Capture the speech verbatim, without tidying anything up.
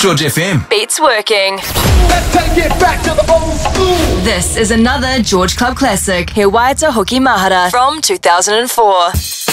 George F M. Beats working. Let's take it back to the old school. This is another George Club classic, He Waita Hoki Mahara from two thousand four.